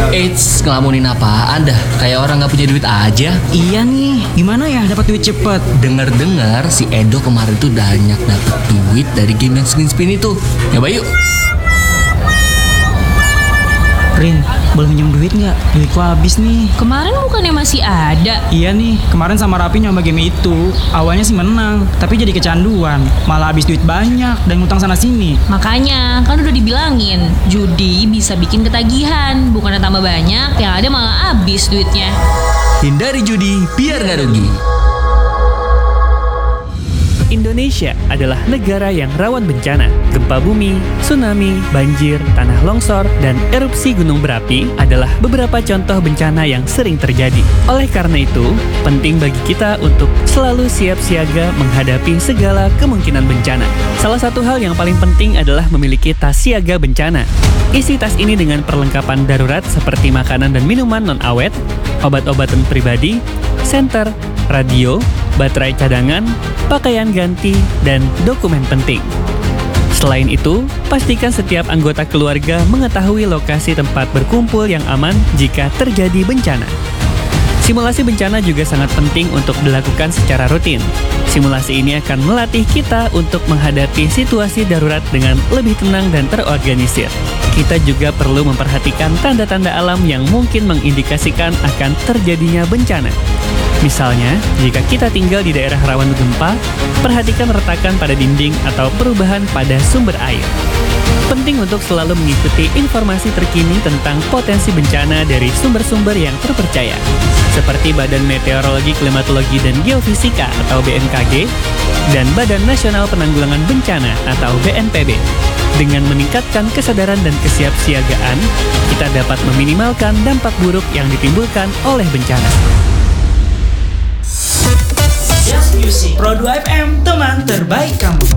Eits, ngelamunin apaan dah? Kayak orang nggak punya duit aja. Iya nih, gimana ya dapat duit cepet? Dengar-dengar si Edo kemarin tuh banyak dapet duit dari game yang spin-spin itu. Nyoba yuk. Rin, boleh minjem duit nggak? Duitku habis nih. Kemarin bukannya masih ada? Iya nih, kemarin sama Rapi nyoba game itu. Awalnya sih menang, tapi jadi kecanduan. Malah habis duit banyak dan ngutang sana sini. Makanya, kan udah dibilangin, judi bisa bikin ketagihan. Bukannya tambah banyak, yang ada malah habis duitnya. Hindari judi biar nggak rugi. Indonesia adalah negara yang rawan bencana. Gempa bumi, tsunami, banjir, tanah longsor, dan erupsi gunung berapi adalah beberapa contoh bencana yang sering terjadi. Oleh karena itu, penting bagi kita untuk selalu siap siaga menghadapi segala kemungkinan bencana. Salah satu hal yang paling penting adalah memiliki tas siaga bencana. Isi tas ini dengan perlengkapan darurat seperti makanan dan minuman non-awet, obat-obatan pribadi, senter, radio, baterai cadangan, pakaian ganti, dan dokumen penting. Selain itu, pastikan setiap anggota keluarga mengetahui lokasi tempat berkumpul yang aman jika terjadi bencana. Simulasi bencana juga sangat penting untuk dilakukan secara rutin. Simulasi ini akan melatih kita untuk menghadapi situasi darurat dengan lebih tenang dan terorganisir. Kita juga perlu memperhatikan tanda-tanda alam yang mungkin mengindikasikan akan terjadinya bencana. Misalnya, jika kita tinggal di daerah rawan gempa, perhatikan retakan pada dinding atau perubahan pada sumber air. Penting untuk selalu mengikuti informasi terkini tentang potensi bencana dari sumber-sumber yang terpercaya, seperti Badan Meteorologi, Klimatologi, dan Geofisika atau BMKG, dan Badan Nasional Penanggulangan Bencana atau BNPB. Dengan meningkatkan kesadaran dan kesiapsiagaan, kita dapat meminimalkan dampak buruk yang ditimbulkan oleh bencana. Just Music Pro 2 FM, teman terbaik kamu.